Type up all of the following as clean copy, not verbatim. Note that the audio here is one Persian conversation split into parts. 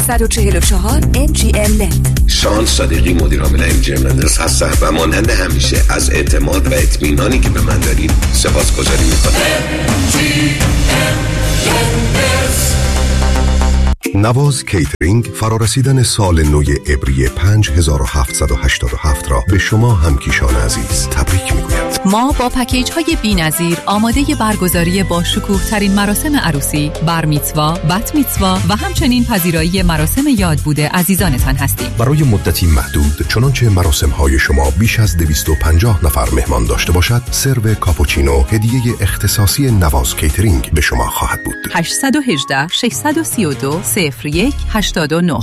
144 MGM لند. شان صادقی مدیر عامل MGM لندرز هستم و مانند همیشه از اعتماد و اطمینانی که به من دارید سپاسگزاری میکنم. نواز کیترینگ فرارسیدن سال نو عبری 5787 را به شما همکیشان عزیز تبریک میگوید. ما با پکیج های بی‌نظیر آماده برگزاری با شکوه ترین مراسم عروسی، بر میتزوا، بت میتزوا و همچنین پذیرایی مراسم یاد بوده عزیزانتان هستیم. برای مدتی محدود چنانچه مراسم های شما بیش از 250 نفر مهمان داشته باشد، سرو کاپوچینو هدیه اختصاصی نواز کیترینگ به شما خواهد بود. 818 632 0189.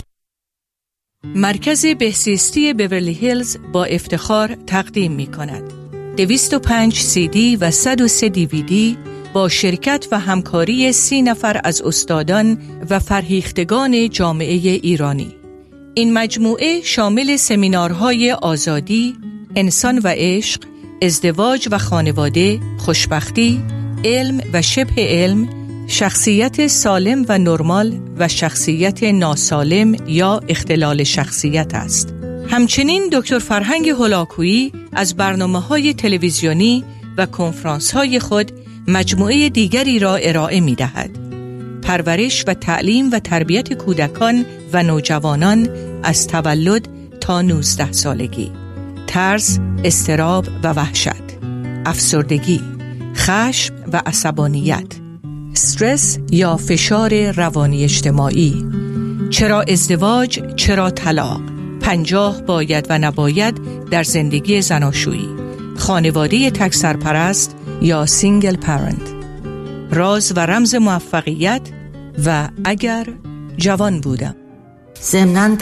مرکز بهزیستی بیورلی هیلز با افتخار تقدیم می کند 205 CD و 103 DVD با شرکت و همکاری 30 نفر از استادان و فرهیختگان جامعه ایرانی. این مجموعه شامل سمینارهای آزادی، انسان و عشق، ازدواج و خانواده، خوشبختی، علم و شبه علم، شخصیت سالم و نرمال و شخصیت ناسالم یا اختلال شخصیت است. همچنین دکتر فرهنگ هولاکویی از برنامه‌های تلویزیونی و کنفرانس‌های خود مجموعه دیگری را ارائه می‌دهد. پرورش و تعلیم و تربیت کودکان و نوجوانان از تولد تا 19 سالگی، ترس، اضطراب و وحشت، افسردگی، خشم و عصبانیت، استرس یا فشار روانی اجتماعی، چرا ازدواج، چرا طلاق، 50 باید و نباید در زندگی زناشویی، خانواده تک سرپرست یا سینگل پرنت، راز و رمز موفقیت و اگر جوان بودم. ضمناً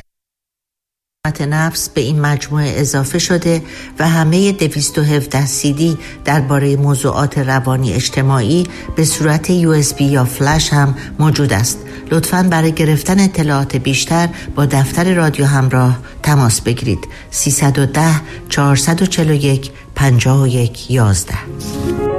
نفس به این مجموعه اضافه شده و همه 217 CD درباره موضوعات روانی اجتماعی به صورت USB یا فلش هم موجود است. لطفاً برای گرفتن اطلاعات بیشتر با دفتر رادیو همراه تماس بگیرید. 310 441 51 11.